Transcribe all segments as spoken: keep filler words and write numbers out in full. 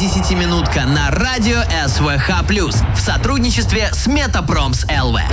десятиминутка на радио СВХ плюс в сотрудничестве с Метапромс эл ви.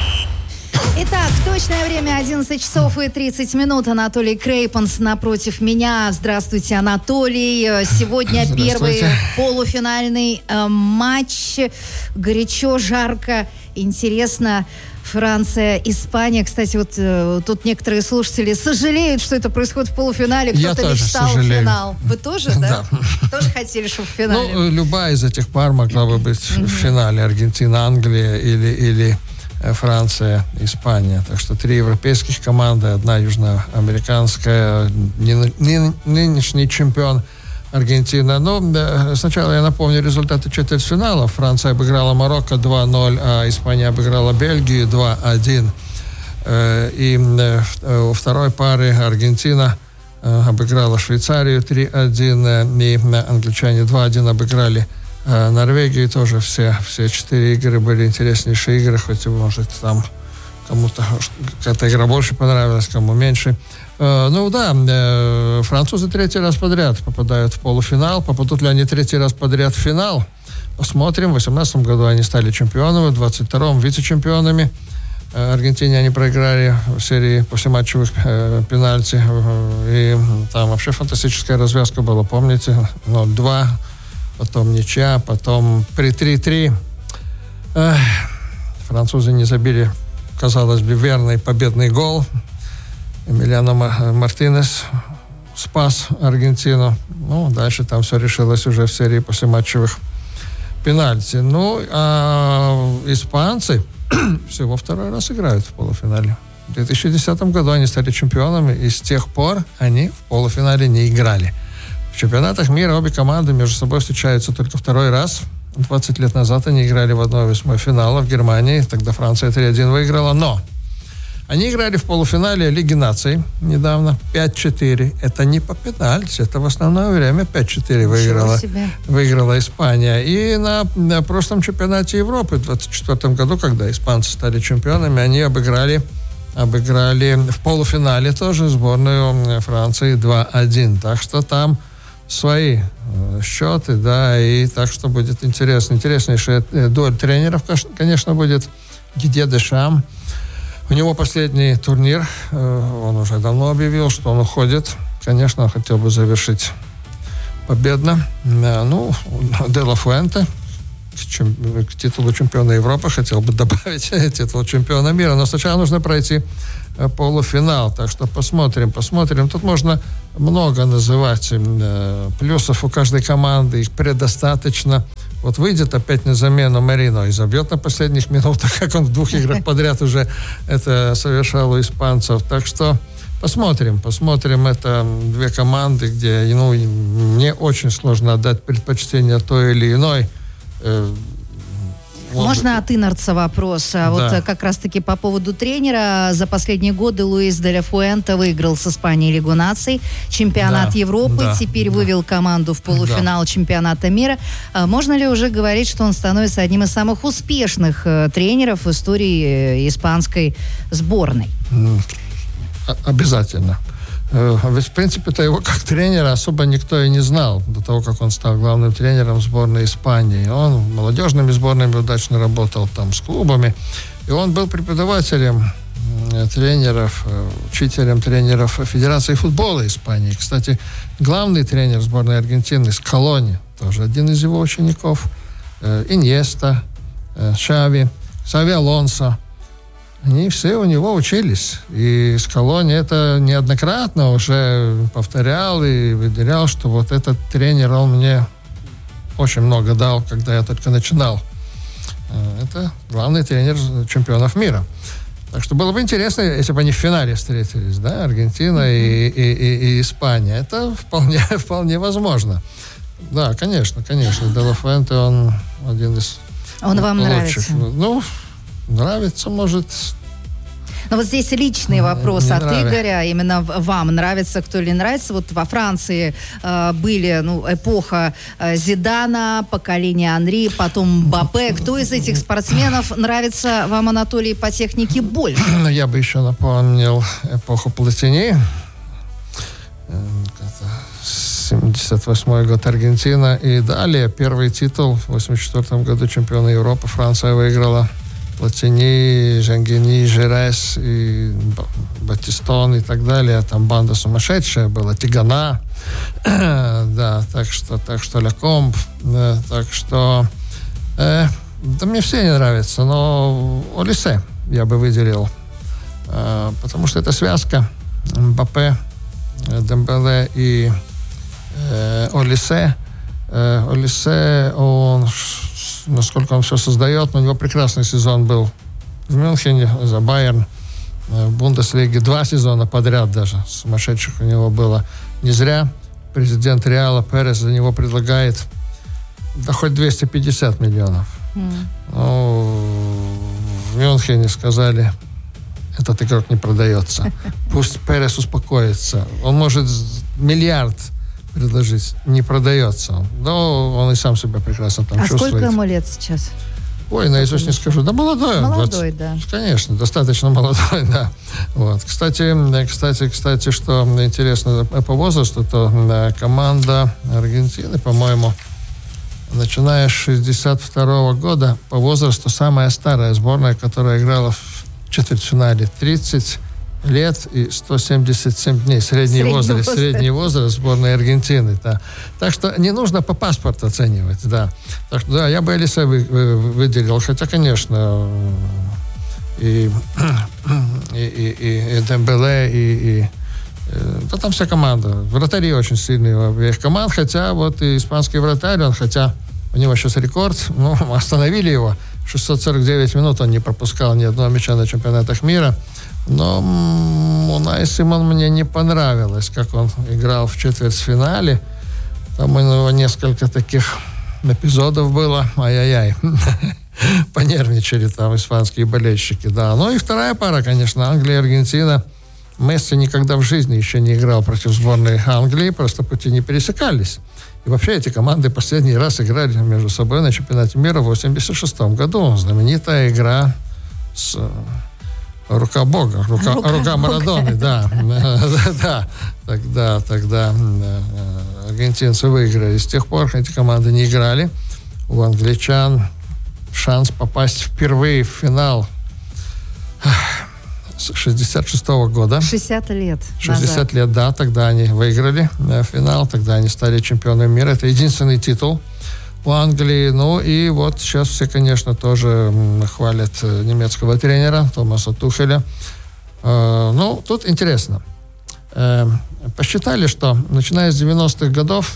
Итак, точное время одиннадцать часов и тридцать минут. Анатолий Крейпанс напротив меня. Здравствуйте, Анатолий. Сегодня первый полуфинальный э, матч. Горячо, жарко, интересно. Франция, Испания. Кстати, вот э, тут некоторые слушатели сожалеют, что это происходит в полуфинале. Кто-то мечтал финал. Вы тоже, да? Да. Тоже хотели, чтобы в финале? Ну, любая из этих пар могла бы быть в финале. Аргентина, Англия или, или Франция, Испания. Так что три европейских команды, одна южноамериканская, нынешний чемпион Аргентина. Но сначала я напомню результаты четвертьфинала. Франция обыграла Марокко два ноль, а Испания обыграла Бельгию два один. И у второй пары Аргентина обыграла Швейцарию три один, и англичане два один обыграли Норвегию. Тоже все, все четыре игры были интереснейшие игры, хоть, может, там кому-то какая-то игра больше понравилась, кому меньше. Ну да, французы третий раз подряд попадают в полуфинал. Попадут ли они третий раз подряд в финал? Посмотрим. В восемнадцатом году они стали чемпионами, в двадцать втором вице-чемпионами. Аргентине они проиграли в серии послематчевых э, пенальти. И там вообще фантастическая развязка была, помните? ноль два, потом ничья, потом при три-три. Эх, французы не забили, казалось бы, верный победный гол. Эмилиано Мартинес спас Аргентину. Ну, дальше там все решилось уже в серии послематчевых пенальти. Ну, а испанцы всего второй раз играют в полуфинале. В две тысячи десятом году они стали чемпионами, и с тех пор они в полуфинале не играли. В чемпионатах мира обе команды между собой встречаются только второй раз. двадцать лет назад они играли в одной восьмой финала в Германии. Тогда Франция три один выиграла. Но они играли в полуфинале Лиги наций недавно пять четыре. Это не по пенальти, это в основное время пять четыре выиграла, выиграла Испания. И на, на прошлом чемпионате Европы в двадцать четвёртом году, когда испанцы стали чемпионами, они обыграли, обыграли в полуфинале тоже сборную Франции два один. Так что там свои счеты, да, и так что будет интересно. Интереснейшая дуэль тренеров, конечно, будет. Дидье Дешам. У него последний турнир, он уже давно объявил, что он уходит. Конечно, он хотел бы завершить победно. Ну, Де Ла Фуэнте к, к титулу чемпиона Европы хотел бы добавить титул чемпиона мира. Но сначала нужно пройти полуфинал. Так что посмотрим, посмотрим. Тут можно много называть плюсов у каждой команды. Их предостаточно. Вот выйдет опять на замену Марино и забьет на последних минутах, как он в двух играх подряд уже это совершал у испанцев. Так что посмотрим, посмотрим. Это две команды, где, ну, мне очень сложно отдать предпочтение той или иной. Можно от Инарца вопрос? Да. Вот как раз-таки по поводу тренера. За последние годы Луис де ла Фуэнте выиграл с Испанией Лигу наций, чемпионат да. Европы, да. теперь да. вывел команду в полуфинал да. чемпионата мира. Можно ли уже говорить, что он становится одним из самых успешных тренеров в истории испанской сборной? Обязательно. Ведь, в принципе-то, его как тренера особо никто и не знал до того, как он стал главным тренером сборной Испании. Он молодежными сборными удачно работал, там, с клубами. И он был преподавателем тренеров, учителем тренеров Федерации футбола Испании. Кстати, главный тренер сборной Аргентины Скалони, тоже один из его учеников. Иньеста, Шави, Сави Алонсо. Они все у него учились. И Скалони это неоднократно уже повторял и выделял, что вот этот тренер, он мне очень много дал, когда я только начинал. Это главный тренер чемпионов мира. Так что было бы интересно, если бы они в финале встретились, да, Аргентина mm-hmm. и, и, и, и Испания. Это вполне, вполне возможно. Да, конечно, конечно. Де ла Фуэнте, он один из Он вам лучших. Нравится? Ну, нравится, может... Но вот здесь личный вопрос не от нравится. Игоря. Именно вам нравится, кто ли нравится. Вот во Франции э, были, ну, эпоха э, Зидана, поколение Анри, потом Мбаппе. Кто из этих спортсменов нравится вам, Анатолий, по технике больше? Я бы еще напомнил эпоху Платини. семьдесят восьмой год Аргентина. И далее первый титул в восемьдесят четвёртом году чемпиона Европы Франция выиграла. Платини, Жангини, Жерес, и Батистон и так далее. Там банда сумасшедшая была, Тигана. Да, так что, так что Лекомб. Да, так что э, да мне все не нравятся, но Олисе я бы выделил. Э, потому что это связка Мбаппе, Дембеле и э, Олисе. Э, Олисе, он, насколько он все создает, у него прекрасный сезон был в Мюнхене за Байерн. В Бундеслиге два сезона подряд даже сумасшедших у него было. Не зря президент Реала Перес за него предлагает да хоть двести пятьдесят миллионов. Mm. Ну, в Мюнхене сказали, этот игрок не продается. Пусть Перес успокоится. Он может миллиард предложить, не продается. Но он и сам себя прекрасно там а чувствует. А сколько ему лет сейчас? Ой, наизусть не скажу. Да молодой он. Молодой, двадцать, да. Конечно, достаточно молодой, да. Вот. Кстати, кстати, кстати, что интересно по возрасту, то команда Аргентины, по-моему, начиная с шестьдесят второго года, по возрасту самая старая сборная, которая играла в четвертьфинале. тридцать лет и сто семьдесят семь дней. Средний, средний возраст, возраст. Средний возраст сборной Аргентины. Да. Так что не нужно по паспорту оценивать. Да. Так что да, я бы Олисе вы, вы, выделил. Хотя, конечно, и, и, и, и, и Дембеле, и, и да, там вся команда. Вратари очень сильные у обеих команд. Хотя вот и испанский вратарь, он, хотя у него сейчас рекорд, ну, остановили его. шестьсот сорок девять минут он не пропускал ни одного мяча на чемпионатах мира. Но Унай Симон мне не понравилось, как он играл в четвертьфинале. Там у него несколько таких эпизодов было. Ай-яй-яй. Понервничали там испанские болельщики. Да. Ну и вторая пара, конечно, Англия и Аргентина. Месси никогда в жизни еще не играл против сборной Англии. Просто пути не пересекались. И вообще эти команды последний раз играли между собой на чемпионате мира в восемьдесят шестом году. Знаменитая игра с... Рука Бога, рука, рука, рука Марадоны, да. Да, тогда, тогда аргентинцы выиграли. С тех пор эти команды не играли. У англичан шанс попасть впервые в финал с шестьдесят шестого года. шестьдесят лет шестьдесят назад. лет, да. Тогда они выиграли финал, тогда они стали чемпионами мира. Это единственный титул у Англии. Ну и вот сейчас все, конечно, тоже хвалят немецкого тренера Томаса Тухеля. Э, ну, тут интересно. Э, посчитали, что начиная с девяностых годов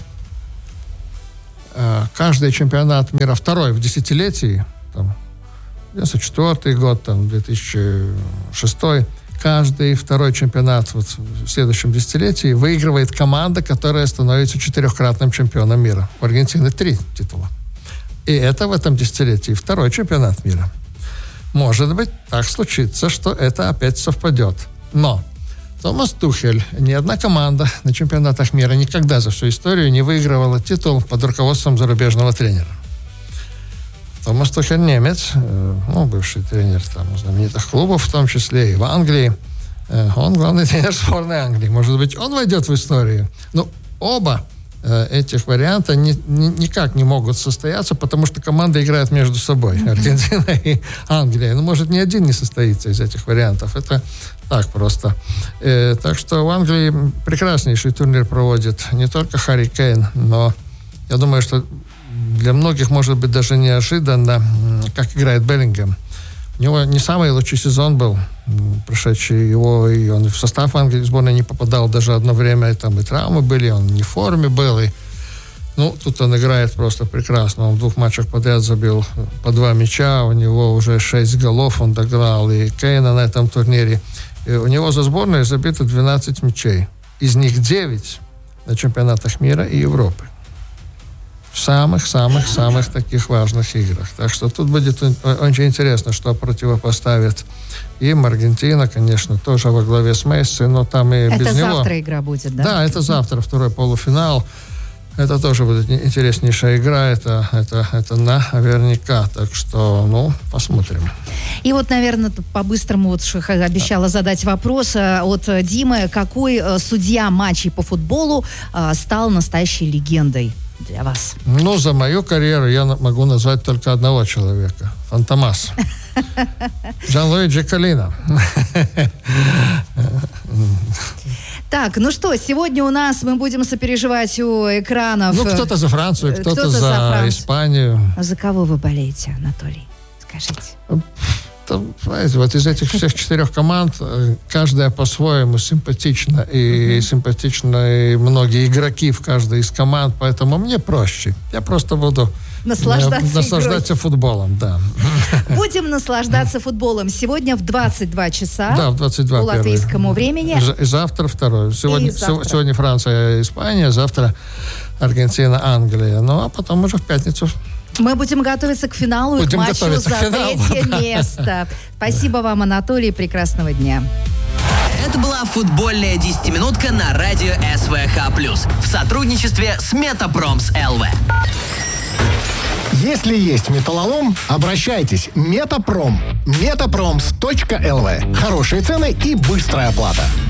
э, каждый чемпионат мира, второй в десятилетии, там, девяносто четвёртый год, там, две тысячи шестой, каждый второй чемпионат вот, в следующем десятилетии выигрывает команда, которая становится четырехкратным чемпионом мира. У Аргентины три титула. И это в этом десятилетии второй чемпионат мира. Может быть, так случится, что это опять совпадет. Но Томас Тухель, ни одна команда на чемпионатах мира никогда за всю историю не выигрывала титул под руководством зарубежного тренера. Томас Тухель немец, ну, бывший тренер там, знаменитых клубов, в том числе и в Англии. Он главный тренер сборной Англии. Может быть, он войдет в историю. Но оба этих варианта ни, ни, никак не могут состояться, потому что команды играют между собой. Аргентина и Англия. Ну, может, ни один не состоится из этих вариантов. Это так просто. Э, так что в Англии прекраснейший турнир проводит не только Харри Кейн, но я думаю, что для многих, может быть, даже неожиданно, как играет Беллингем. У него не самый лучший сезон был, прошедший его, и он в состав Англии сборной не попадал даже одно время, и там и травмы были, он не в форме был, и, ну, тут он играет просто прекрасно. Он в двух матчах подряд забил по два мяча, у него уже шесть голов он догнал, и Кейна на этом турнире. И у него за сборной забито двенадцать мячей, из них девять на чемпионатах мира и Европы. В самых-самых-самых таких важных играх. Так что тут будет очень интересно, что противопоставит им. Аргентина, конечно, тоже во главе с Месси, но там и это без него... Это завтра игра будет, да? Да, это завтра, второй полуфинал. это тоже будет интереснейшая игра, это, это, это наверняка. Так что, ну, посмотрим. И вот, наверное, по-быстрому вот обещала задать вопрос от Димы. Какой судья матчей по футболу стал настоящей легендой для вас? Ну, за мою карьеру я могу назвать только одного человека. Фантомас. Джанлуиджи Коллина. Так, ну что, сегодня у нас мы будем сопереживать у экранов. Ну, кто-то за Францию, кто-то, кто-то за, за Испанию. А за кого вы болеете, Анатолий? Скажите. Там, знаете, вот из этих всех четырех команд каждая по-своему симпатична. И uh-huh. симпатичны и многие игроки в каждой из команд. Поэтому мне проще. Я просто буду наслаждаться, наслаждаться футболом. Да. Будем наслаждаться футболом. Сегодня в двадцать два часа да, в двадцать два по латвийскому времени. И завтра второй. Сегодня, и завтра. сегодня Франция, Испания, завтра Аргентина, Англия. Ну, а потом уже в пятницу. Мы будем готовиться к финалу будем и к матчу за финалу, третье да. место. Спасибо вам, Анатолий. Прекрасного дня. Это была футбольная десятиминутка на радио СВХ плюс в сотрудничестве с Метапромс эл вэ. Если есть металлолом, обращайтесь. Метапром. метапромс точка эл вэ. Хорошие цены и быстрая оплата.